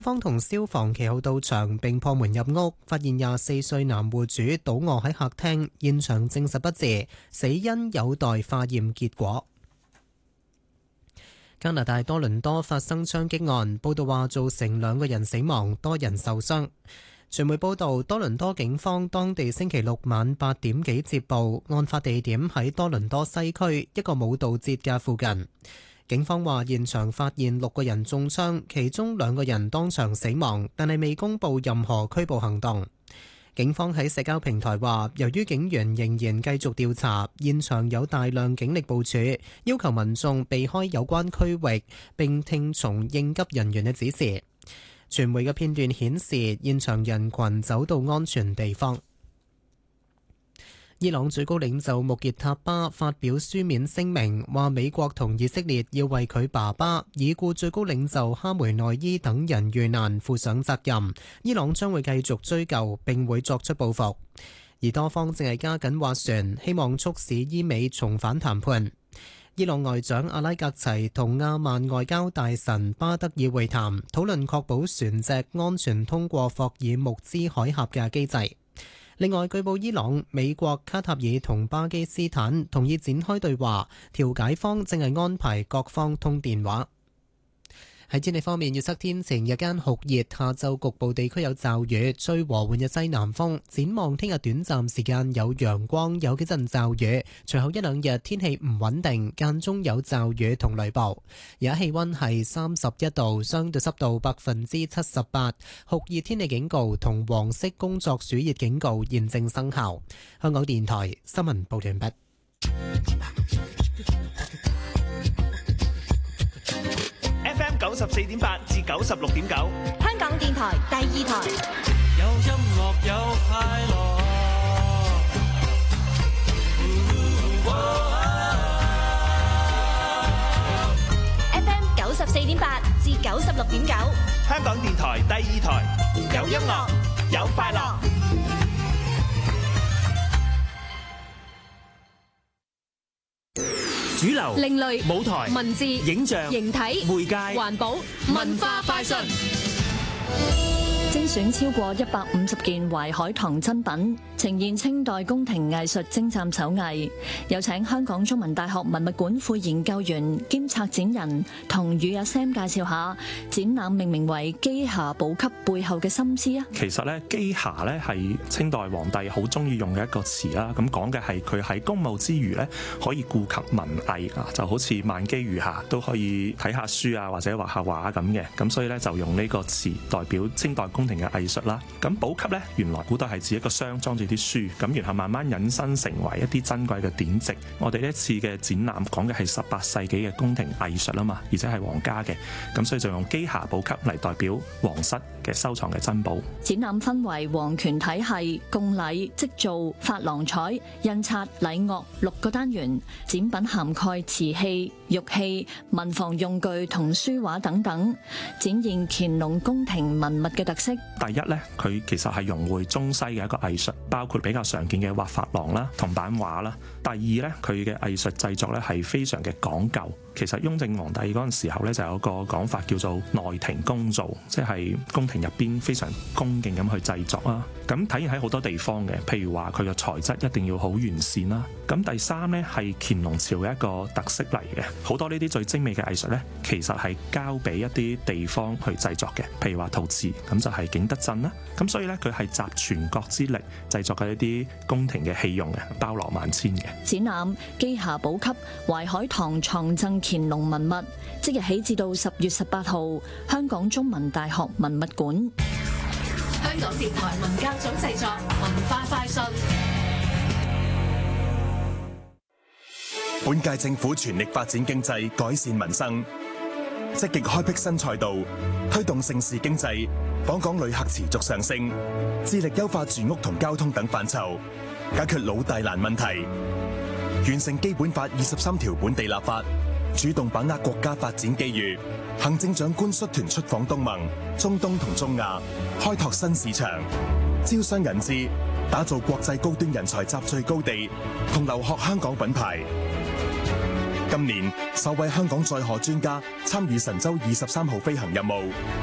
方同消防其後到場並破門入屋，發現24歲男戶主倒卧喺客廳，現場證實不治，死因有待化驗結果。加拿大多倫多發生槍擊案，報道話造成2個人死亡，多人受傷。傳媒報道，多倫多警方當地星期六晚8點幾接報，案發地點喺多倫多西區一個舞蹈節嘅附近。警方話現場發現6個人中槍，其中2個人當場死亡，但係未公布任何拘捕行動。警方喺社交平台話，由於警員仍然繼續調查，現場有大量警力部署，要求民眾避開有關區域並聽從應急人員嘅指示。傳媒嘅片段顯示，現場人群走到安全地方。伊朗最高領袖穆傑塔巴發表書面聲明，話美國同以色列要為佢爸爸已故最高領袖哈梅內伊等人遇難負上責任。伊朗將會繼續追究並會作出報復。而多方正係加緊斡旋，希望促使伊美重返談判。伊朗外長阿拉格齊同阿曼外交大臣巴德爾會談，討論確保船隻安全通過霍爾木茲海峽嘅機制。另外，據報伊朗、美國、卡塔爾同巴基斯坦同意展開對話，調解方正係安排各方通電話。喺天氣方面，預測天晴，日間酷熱，下晝局部地區有驟雨，吹和緩嘅西南風。展望聽日短暫時間有陽光，有幾陣驟雨，隨後1-2日天氣唔穩定，間中有驟雨同雷暴。而家氣溫係31度，相對濕度78%，酷熱天氣警告同黃色工作暑熱警告現正生效。香港電台新聞報道完畢。 FM 94.8至96.9， 香港電台第2台。 有音樂有快樂。 FM 94.8至96.9， 香港電台第2台。有音樂，有快樂。主流、 另類、 舞台、 文字、 影像、 形體、 媒介、 環保、文化快訊。 精選超過150件淮海棠珍品，呈現清代宮廷藝術精湛手藝。有請香港中文大學文物館副研究員兼策展人同與阿 Sam 介紹下展覽命名為機匣寶笈背後嘅心思啊！ 其實咧，機匣咧係清代皇帝好中意用嘅一個詞啦。咁講嘅係佢喺公務之餘咧，可以顧及文藝啊，就好似萬機餘下都可以睇下書啊，或者畫下畫咁嘅。咁所以咧就用呢個詞代表清代宮廷嘅藝術啦。咁寶笈咧，原來古代係指一個箱裝住啲書，咁然後慢慢引申成為一啲珍貴嘅典籍。我哋呢一次嘅展覽講嘅係18世紀嘅宮廷藝術啊嘛，而且係皇家嘅，咁所以就用機匣寶笈嚟代表皇室嘅收藏嘅珍寶。 展覽分為皇權體系、貢禮、織造、珐琅彩、印刷、禮樂6個單元，展品涵蓋瓷器、玉器、文房用具同書畫等等，展現乾隆宮廷文物嘅特色。 第一呢，佢其實係融匯中西嘅一個藝術，包括比較常見嘅畫珐琅啦、銅版畫啦。第二呢，佢嘅藝術製作呢係非常嘅講究。其實雍正皇帝嗰陣時候呢，就有個講法叫做內廷工造，即係宮廷入邊非常恭敬咁去製作啦。咁體現喺好多地方嘅，譬如話佢嘅材質一定要好完善啦。咁第三呢，係乾隆朝嘅一個特色嚟嘅，好多呢啲最精美嘅藝術呢，其實係交俾一啲地方去製作嘅。譬如話陶瓷，咁就係景德鎮啦。咁所以呢，佢係集全國之力製作嘅一啲宮廷嘅器用嘅，包羅萬千嘅。 展覽機匣寶笈淮海棠藏贈乾隆文物，即日起至到10月18號，香港中文大學文物館。 香港電台文教組製作文化快訊。 本屆政府全力發展經濟，改善民生，積極開闢新賽道，推動盛事經濟，訪港旅客持續上升，致力優化住屋同交通等範疇，解決老大難問題，完成基本法23條本地立法，主動把握國家發展機遇。行政長官率團出訪東盟、中東同中亞，開拓新市場，招商引資，打造國際高端人才集聚高地，同留學香港品牌。今年首位香港載荷專家參與神舟23號飛行任務，